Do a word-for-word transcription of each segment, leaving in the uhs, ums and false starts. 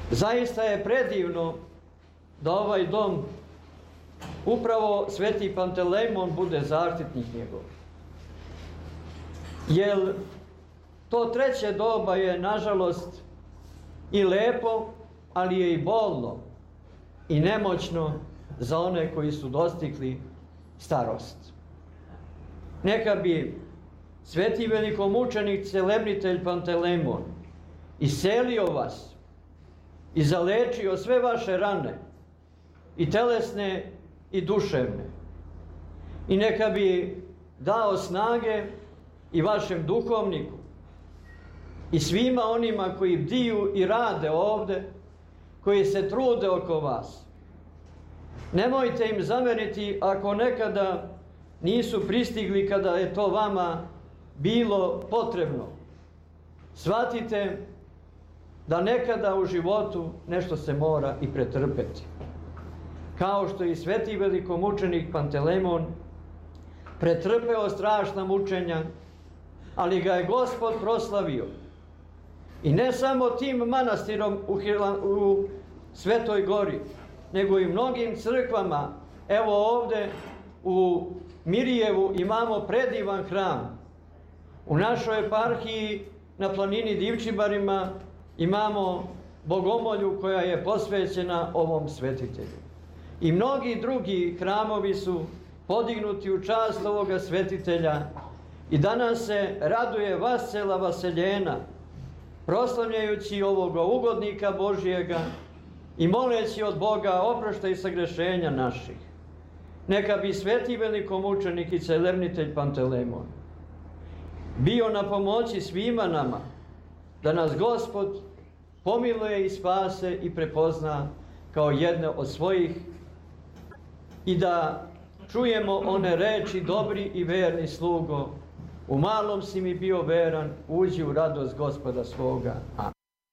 Zaista je predivno da ovaj dom, upravo Sveti Pantelejmon, bude zaštitnik njegov. Jer to treće doba je, nažalost, i lepo, ali je i bolno i nemoćno za one koji su dostigli starost. Neka bi sveti velikomučenik celebnitelj Pantelejmon iscelio vas i zalečio sve vaše rane, i telesne i duševne. I neka bi dao snage i vašem duhovniku i svima onima koji bdiju i rade ovde, koji se trude oko vas. Nemojte im zameriti ako nekada nisu pristigli kada je to vama bilo potrebno. Shvatite da nekada u životu nešto se mora i pretrpeti. Kao što i sveti velikomučenik Pantelejmon pretrpeo strašna mučenja, ali ga je Gospod proslavio. I ne samo tim manastirom u, u Svetoj Gori, nego i mnogim crkvama. Evo ovde u Mirjevu imamo predivan hram. U našoj eparhiji na planini Divčibarima imamo bogomolju koja je posvećena ovom svetitelju. I mnogi drugi hramovi su podignuti u čast ovoga svetitelja i danas se raduje Vascela Vaseljena, proslavljajući ovoga ugodnika Božijega i moleći od Boga oproštaj sagrešenja naših. Neka bi sveti velikomučenik i celebnitelj Pantelejmon bio na pomoći svima nama, da nas Gospod pomiluje i spase i prepozna kao jedne od svojih i da čujemo one reči: dobri i verni slugo, u malom si mi bio veran, uđi u radost Gospoda svoga. Amen.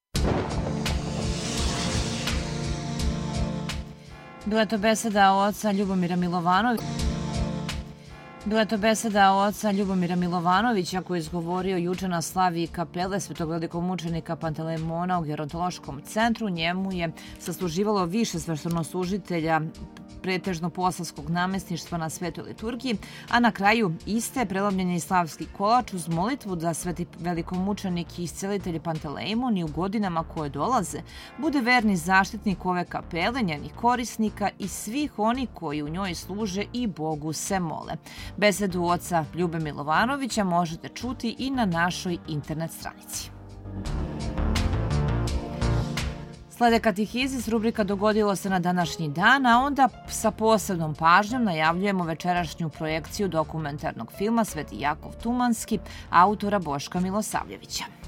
Bila je to beseda oca Ljubomira Milovanovića. Bila je to beseda oca Ljubomira Milovanovića koji je izgovorio juče na slavi kapele Svetog velikomučenika Pantelejmona u gerontološkom centru. Njemu je sasluživalo više sveštenoslужitelja pretežno posavskog namestništva na Svetoj liturgiji, a na kraju iste prelomljen je i slavski kolač uz molitvu da sveti velikomučenik i iscelitelj Pantelejmon i u godinama koje dolaze bude verni zaštitnik ove kapele, njenih korisnika i svih oni koji u njoj služe i Bogu se mole. Besedu oca Ljube Milovanovića možete čuti i na našoj internet stranici. Slede katehizis, rubrika Dogodilo se na današnji dan, a onda sa posebnom pažnjom najavljujemo večerašnju projekciju dokumentarnog filma Sveti Jakov Tumanski, autora Boška Milosavljevića.